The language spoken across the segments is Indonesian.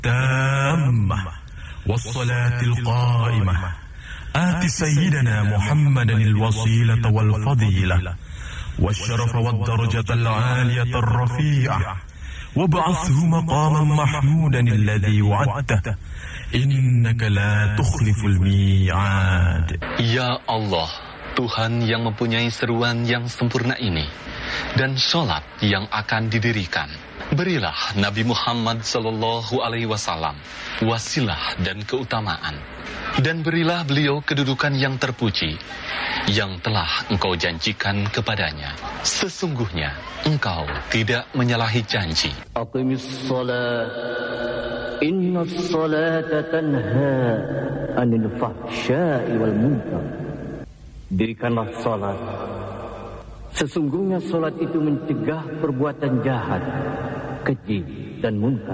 التامة والصلاة القائمة آت سيدنا محمدا الوسيلة والفضيلة والشرف والدرجة العالية الرفيعة وابعثه مقاما محمودا الذي وعدته إنك لا تخلف الميعاد. Ya Allah, Tuhan yang mempunyai seruan yang sempurna ini dan sholat yang akan didirikan, berilah Nabi Muhammad sallallahu alaihi wasallam wasilah dan keutamaan, dan berilah beliau kedudukan yang terpuji yang telah Engkau janjikan kepadanya. Sesungguhnya Engkau tidak menyalahi janji. Aqimis shalah, inna sholata tanha anil fahsya'i wal munkar. Dirikanlah salat. Sesungguhnya salat itu mencegah perbuatan jahat, keji dan munkar.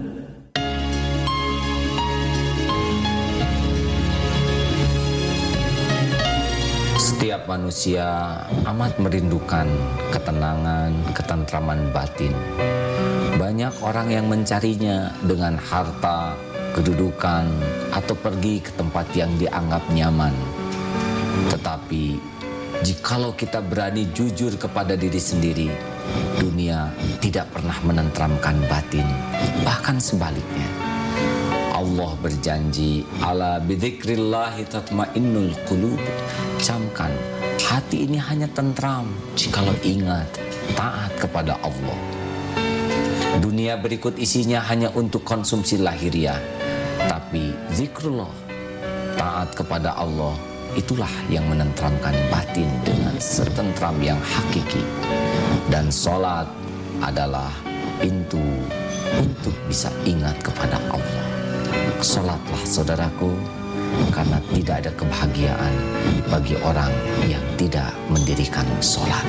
Setiap manusia amat merindukan ketenangan, ketentraman batin. Banyak orang yang mencarinya dengan harta, kedudukan, atau pergi ke tempat yang dianggap nyaman. Tetapi, jikalau kita berani jujur kepada diri sendiri, dunia tidak pernah menenteramkan batin. Bahkan sebaliknya, Allah berjanji, ala bidzikrillahi tatmainnul qulub. Camkan, hati ini hanya tentram jikalau ingat, taat kepada Allah. Dunia berikut isinya hanya untuk konsumsi lahiriah, tapi zikrullah, taat kepada Allah, itulah yang menenteramkan batin dengan setentram yang hakiki. Dan sholat adalah pintu untuk bisa ingat kepada Allah. Sholatlah saudaraku, karena tidak ada kebahagiaan bagi orang yang tidak mendirikan sholat.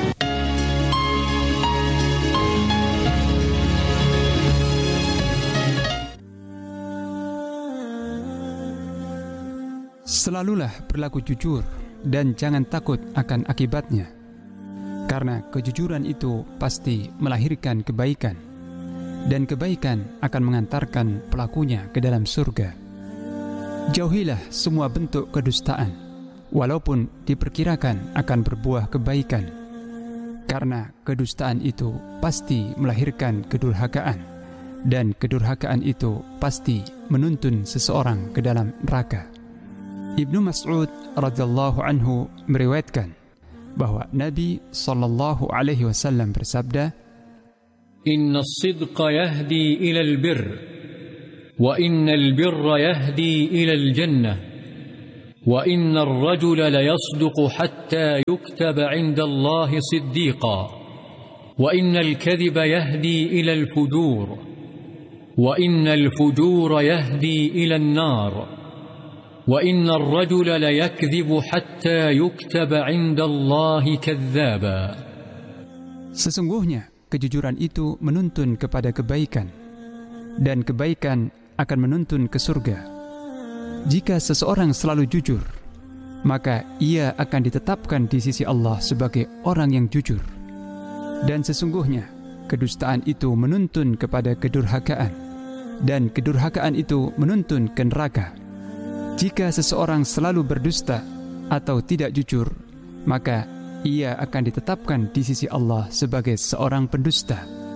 Selalulah berlaku jujur dan jangan takut akan akibatnya, karena kejujuran itu pasti melahirkan kebaikan, dan kebaikan akan mengantarkan pelakunya ke dalam surga. Jauhilah semua bentuk kedustaan, walaupun diperkirakan akan berbuah kebaikan, karena kedustaan itu pasti melahirkan kedurhakaan, dan kedurhakaan itu pasti menuntun seseorang ke dalam neraka. Ibnu Mas'ud radhiyallahu anhu meriwayatkan bahwa Nabi sallallahu alaihi wasallam bersabda, "Inna as-sidqa yahdi ila al-birr, wa inna al-birra yahdi ila al-jannah, wa inna ar-rajula la yasduqu hatta yuktaba 'inda Allah siddiqa, wa inna al-kadhiba yahdi ila al-fujur, wa inna al-fujura yahdi ila an-nar. وَإِنَّ الرَّجُلَ لَيَكْذِبُ حَتَّى يُكْتَبَ عِنْدَ اللَّهِ كَذَّابًا. Sesungguhnya kejujuran itu menuntun kepada kebaikan, dan kebaikan akan menuntun ke surga. Jika seseorang selalu jujur, maka ia akan ditetapkan di sisi Allah sebagai orang yang jujur. Dan sesungguhnya kedustaan itu menuntun kepada kedurhakaan, dan kedurhakaan itu menuntun ke neraka. Jika seseorang selalu berdusta atau tidak jujur, maka ia akan ditetapkan di sisi Allah sebagai seorang pendusta.